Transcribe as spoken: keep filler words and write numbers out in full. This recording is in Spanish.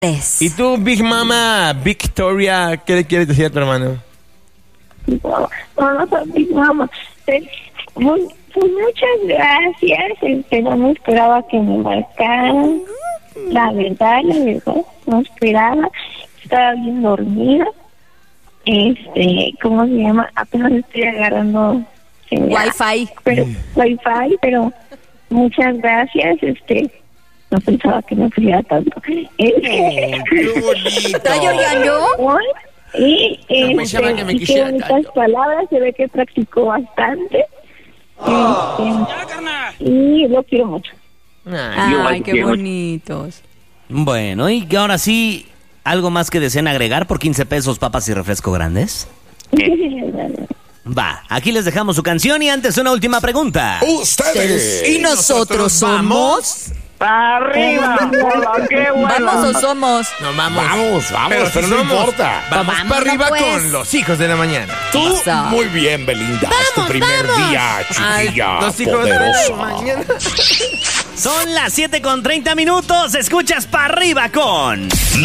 ¿Y tú, Big Mama Victoria, qué le quieres decir a tu hermano? No, no, no soy Big Mama. Pues, muy, pues muchas gracias. Este, no me esperaba que me marcaran. La verdad, la verdad, no esperaba. Estaba bien dormida. Este, ¿cómo se llama? Apenas estoy agarrando señal, Wi-Fi. Pero, Wi-Fi, pero muchas gracias. Este, no pensaba que me friera tanto. Oh, ¡Qué bonito! ¿Está llorando? Y, No este, pensaba que me y qué quisiera bonitas tanto. palabras, se ve que practicó bastante. Oh. Este, y lo quiero mucho. Ay, Ay, qué bonitos. Bueno, y que ahora sí, ¿algo más que deseen agregar por quince pesos, papas y refresco grandes? Va, aquí les dejamos su canción y antes una última pregunta. Ustedes. ¿Y nosotros somos? ¡Para arriba! ¡Hola, qué bueno! ¿Vamos o somos? No, vamos. Vamos, vamos, pero, si no somos, importa. Vamos Vámonos, para arriba pues. con los hijos de la mañana. Tú, Eso. muy bien, Belinda. es tu primer día, chiquilla. Ay, los hijos de la poderosa. mañana. Son las siete con treinta minutos, escuchas para arriba con...